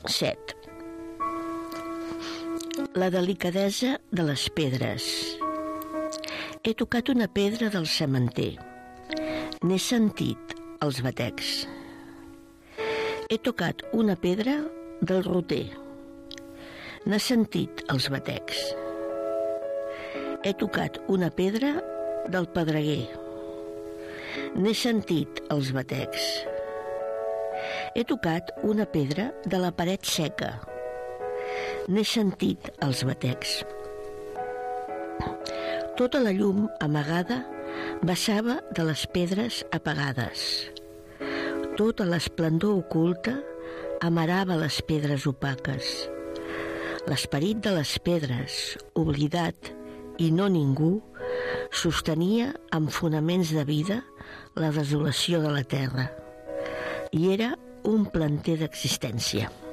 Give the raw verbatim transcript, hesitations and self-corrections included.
set. La delicadesa de les pedres. He tocat una pedra del sementer. N'he sentit els batecs. He tocat una pedra del roter. N'he sentit els batecs. He tocat una pedra del pedreguer. N'he sentit els batecs. He tocat una pedra de la paret seca. N'he sentit els batecs. Tota la llum amagada vessava de les pedres apagades. Tota l'esplendor oculta amarava les pedres opaques. L'esperit de les pedres, oblidat i no ningú, sostenia amb fonaments de vida la desolació de la terra. I era un planter d'existència.